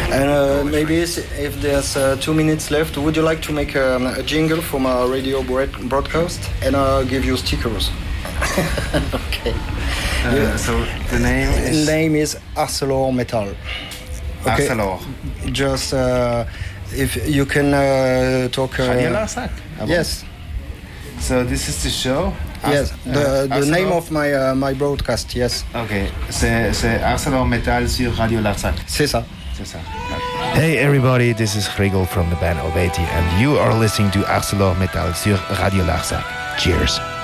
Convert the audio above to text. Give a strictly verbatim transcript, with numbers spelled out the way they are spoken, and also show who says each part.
Speaker 1: And uh, maybe if there's uh, two minutes left, would you like to make um, a jingle from our radio broadcast? And I'll give you stickers. Okay.
Speaker 2: Uh, yeah. So the name is?
Speaker 1: The name is ArcelorMittal. Okay.
Speaker 2: Arcelor.
Speaker 1: Just uh, if you can uh, talk. Uh,
Speaker 2: Radio Larzac.
Speaker 1: Yes.
Speaker 2: So this is the show.
Speaker 1: Yes, the,
Speaker 2: uh,
Speaker 1: the name of my uh, my broadcast, yes.
Speaker 2: Ok, c'est, c'est ArcelorMittal sur Radio Larzac.
Speaker 1: C'est ça.
Speaker 2: C'est ça.
Speaker 3: Hey everybody, this is Gregor from the band Oveti and you are listening to ArcelorMittal sur Radio Larzac. Cheers.